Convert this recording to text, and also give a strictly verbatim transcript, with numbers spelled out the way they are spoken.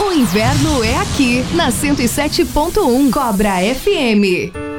O inverno é aqui, na cento e sete ponto um Cobra F M.